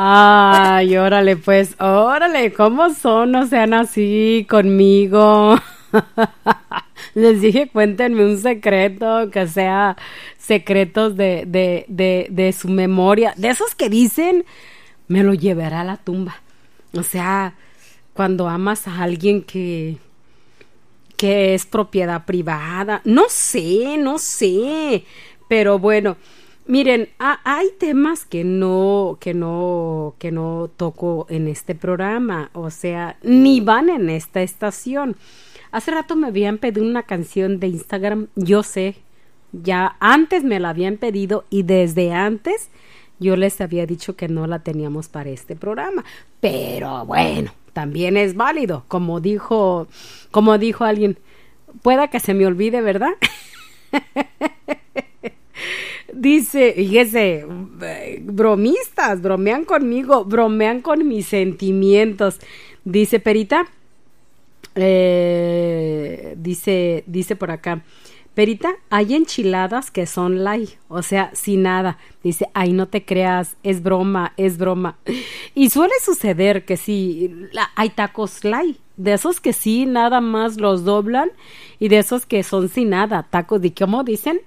Ay, órale, pues, órale, ¿cómo son? No sean así conmigo. Les dije, cuéntenme un secreto, que sea secretos de su memoria. De esos que dicen, me lo llevará a la tumba. O sea, cuando amas a alguien que es propiedad privada. No sé. Pero bueno, miren, hay temas que no toco en este programa, o sea, ni van en esta estación. Hace rato me habían pedido una canción de Instagram, yo sé, ya antes me la habían pedido y desde antes yo les había dicho que no la teníamos para este programa, pero bueno, también es válido, como dijo alguien, pueda que se me olvide, ¿verdad? Dice, fíjese, bromistas, bromean conmigo, bromean con mis sentimientos. Dice Perita, dice por acá, Perita, hay enchiladas que son light, o sea, sin nada. Dice, ay, no te creas, es broma, es broma. Y suele suceder que sí, hay tacos light, de esos que sí, nada más los doblan, y de esos que son sin nada, tacos de, ¿cómo dicen?